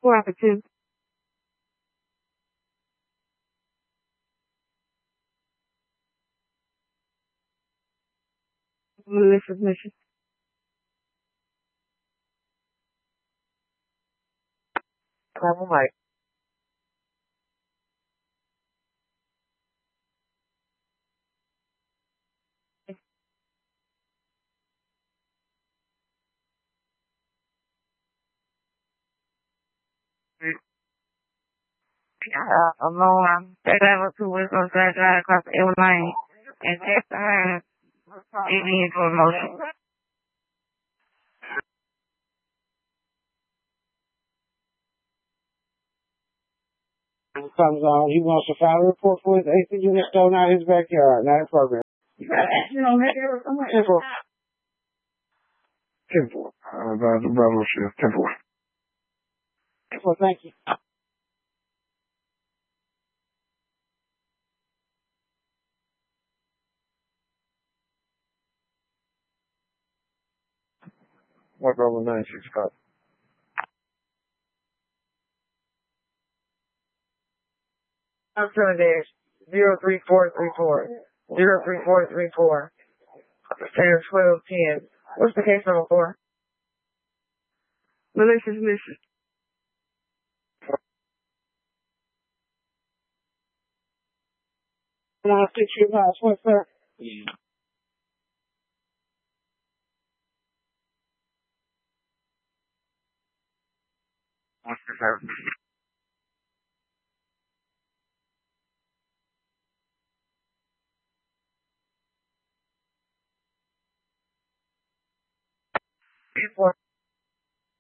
4 after 2. Malicious mission. Level Mike. Alone, that level 2 was going to drive across the L lane and test her alien into emotion. Comes on, he wants to file a report for his AC unit stolen out of his backyard, not a program. You got action on that? I'm not 10-4. 10-4. About the Bravo shift. 10-4. 10-4, thank you. What Bravo 965? I'm sure there's 03434. 03434. And 1210. What's the case number 4? Malicious mission. And I'll fix your house. What, sir? What's the service?